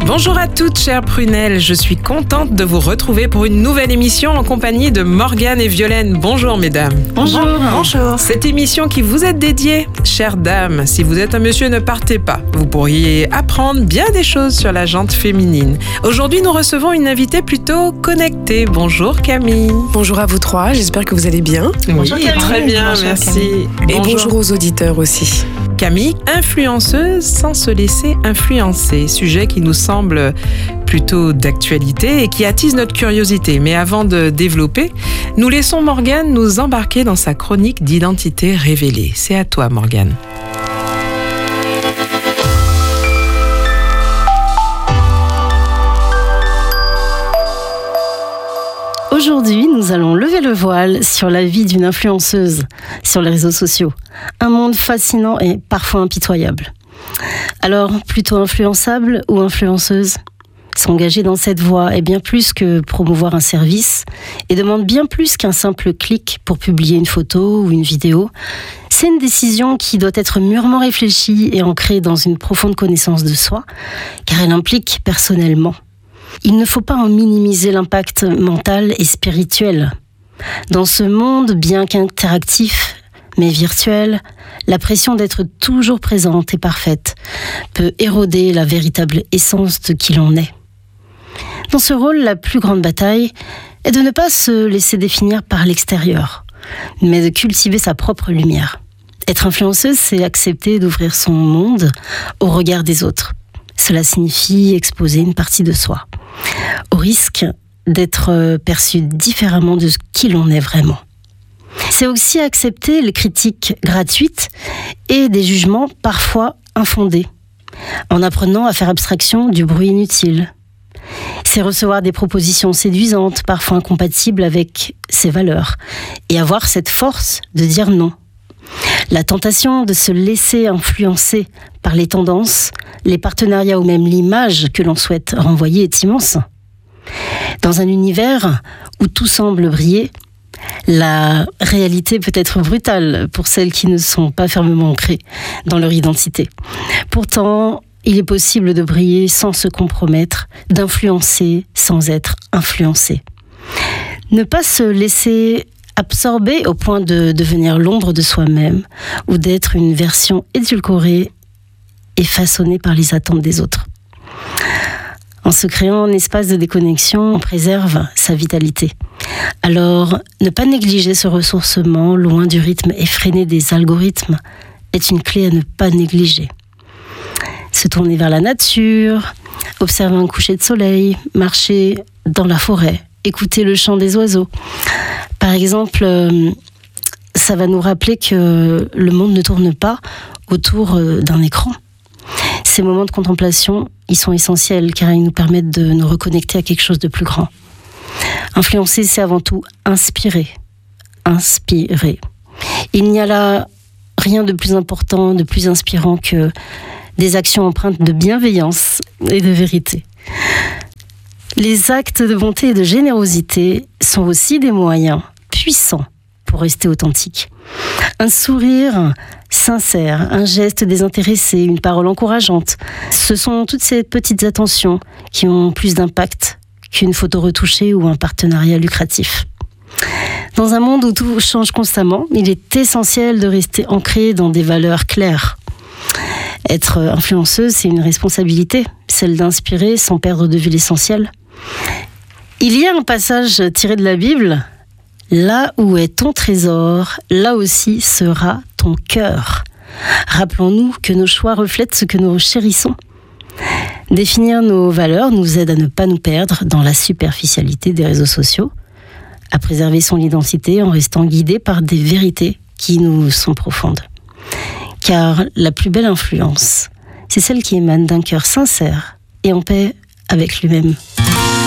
Bonjour à toutes, chères prunelles. Je suis contente de vous retrouver pour une nouvelle émission en compagnie de Morgane et Violaine. Bonjour, mesdames. Bonjour. Bonjour. Cette émission qui vous est dédiée, chères dames, si vous êtes un monsieur, ne partez pas. Vous pourriez apprendre bien des choses sur la jante féminine. Aujourd'hui, nous recevons une invitée plutôt connectée. Bonjour, Camille. Bonjour à vous trois, j'espère que vous allez bien. Bonjour, Camille. Très bien, bonjour, merci. Camille. Et bonjour aux auditeurs aussi. Camille, influenceuse sans se laisser influencer, sujet qui nous semble plutôt d'actualité et qui attise notre curiosité. Mais avant de développer, nous laissons Morgane nous embarquer dans sa chronique d'identité révélée. C'est à toi, Morgane. Aujourd'hui, nous allons lever le voile sur la vie d'une influenceuse sur les réseaux sociaux. Un monde fascinant et parfois impitoyable. Alors, plutôt influençable ou influenceuse ? S'engager dans cette voie est bien plus que promouvoir un service et demande bien plus qu'un simple clic pour publier une photo ou une vidéo. C'est une décision qui doit être mûrement réfléchie et ancrée dans une profonde connaissance de soi, car elle implique personnellement. Il ne faut pas en minimiser l'impact mental et spirituel. Dans ce monde, bien qu'interactif, mais virtuel, la pression d'être toujours présente et parfaite peut éroder la véritable essence de qui l'on est. Dans ce rôle, la plus grande bataille est de ne pas se laisser définir par l'extérieur, mais de cultiver sa propre lumière. Être influenceuse, c'est accepter d'ouvrir son monde au regard des autres. Cela signifie exposer une partie de soi, au risque d'être perçu différemment de qui l'on est vraiment. C'est aussi accepter les critiques gratuites et des jugements parfois infondés, en apprenant à faire abstraction du bruit inutile. C'est recevoir des propositions séduisantes, parfois incompatibles avec ses valeurs, et avoir cette force de dire non. La tentation de se laisser influencer par les tendances, les partenariats ou même l'image que l'on souhaite renvoyer est immense. Dans un univers où tout semble briller, la réalité peut être brutale pour celles qui ne sont pas fermement ancrées dans leur identité. Pourtant, il est possible de briller sans se compromettre, d'influencer sans être influencé. Ne pas se laisser absorber au point de devenir l'ombre de soi-même ou d'être une version édulcorée et façonnée par les attentes des autres. En se créant un espace de déconnexion, on préserve sa vitalité. Alors, ne pas négliger ce ressourcement loin du rythme effréné des algorithmes est une clé à ne pas négliger. Se tourner vers la nature, observer un coucher de soleil, marcher dans la forêt, écouter le chant des oiseaux. Par exemple, ça va nous rappeler que le monde ne tourne pas autour d'un écran. Ces moments de contemplation, ils sont essentiels car ils nous permettent de nous reconnecter à quelque chose de plus grand. Influencer, c'est avant tout inspirer. Inspirer. Il n'y a là rien de plus important, de plus inspirant que des actions empreintes de bienveillance et de vérité. Les actes de bonté et de générosité sont aussi des moyens puissants pour rester authentique. Un sourire sincère, un geste désintéressé, une parole encourageante, ce sont toutes ces petites attentions qui ont plus d'impact qu'une photo retouchée ou un partenariat lucratif. Dans un monde où tout change constamment, il est essentiel de rester ancré dans des valeurs claires. Être influenceuse, c'est une responsabilité, celle d'inspirer sans perdre de vue l'essentiel. Il y a un passage tiré de la Bible. Là où est ton trésor, là aussi sera ton cœur. Rappelons-nous que nos choix reflètent ce que nous chérissons. Définir nos valeurs nous aide à ne pas nous perdre dans la superficialité des réseaux sociaux, à préserver son identité en restant guidé par des vérités qui nous sont profondes. Car la plus belle influence, c'est celle qui émane d'un cœur sincère et en paix avec lui-même.